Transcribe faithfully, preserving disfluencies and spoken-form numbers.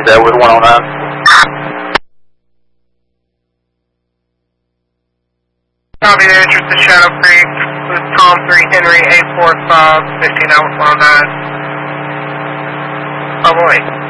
that with one oh nine. Copy the interest in Shadow Creek with Tom three Henry eight four five fifteen hour one oh nine. Oh boy.